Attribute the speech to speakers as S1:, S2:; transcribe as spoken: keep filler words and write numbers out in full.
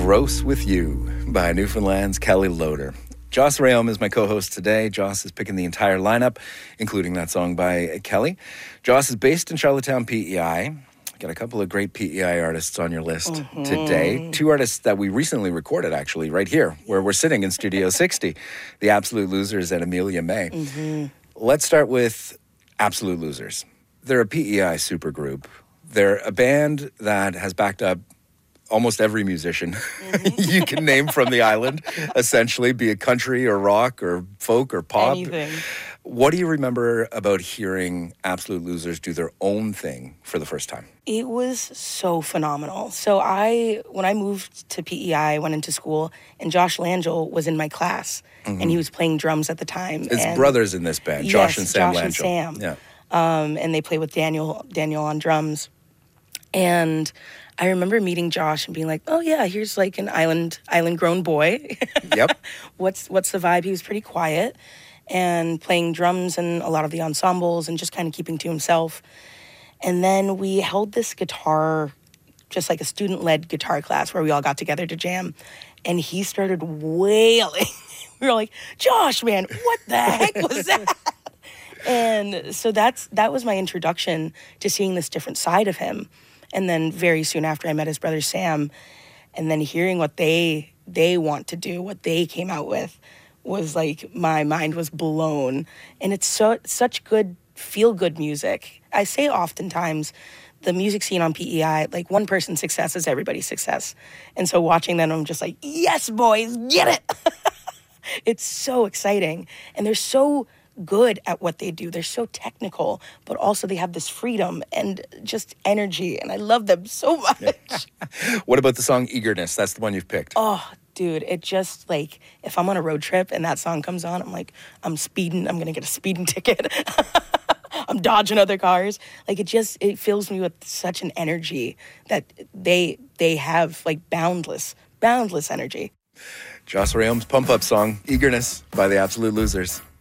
S1: Gross With You by Newfoundland's Kelly Loader. Joss Rayom is my co-host today. Joss is picking the entire lineup, including that song by Kelly. Joss is based in Charlottetown, P E I. Got a couple of great P E I artists on your list mm-hmm. today. Two artists that we recently recorded, actually, right here, where we're sitting in Studio sixty. The Absolute Losers and Amelia May. Mm-hmm. Let's start with Absolute Losers. They're a P E I supergroup. They're a band that has backed up almost every musician mm-hmm. you can name from the island, essentially, be it country or rock or folk or pop.
S2: Anything.
S1: What do you remember about hearing Absolute Losers do their own thing for the first time?
S2: It was so phenomenal. So I, when I moved to P E I, I went into school, and Josh Langell was in my class, mm-hmm. and he was playing drums at the time.
S1: His
S2: and
S1: brothers in this band,
S2: yes,
S1: Josh and Sam
S2: Josh
S1: Langell.
S2: and Sam.
S1: Yeah.
S2: Um, and they play with Daniel, Daniel on drums. And I remember meeting Josh and being like, oh yeah, here's like an island, island grown boy.
S1: Yep.
S2: What's, what's the vibe? He was pretty quiet and playing drums and a lot of the ensembles and just kind of keeping to himself. And then we held this guitar, just like a student-led guitar class where we all got together to jam. And he started wailing. We were like, Josh, man, what the heck was that? And so that's that was my introduction to seeing this different side of him. And then very soon after, I met his brother Sam, and then hearing what they they want to do, what they came out with, was like my mind was blown. And it's so such good feel good music. I say oftentimes the music scene on P E I, like one person's success is everybody's success. And so watching them, I'm just like, yes, boys, get it. It's so exciting, and they're so good at what they do. They're so technical, but also they have this freedom and just energy, and I love them so much.
S1: What about the song Eagerness? That's the one you've picked.
S2: Oh, dude, it just, like, if I'm on a road trip and that song comes on, I'm like, I'm speeding, I'm gonna get a speeding ticket. I'm dodging other cars. Like, it just, it fills me with such an energy that they they have, like, boundless, boundless energy.
S1: Joss Rayom's pump-up song, Eagerness, by the Absolute Losers.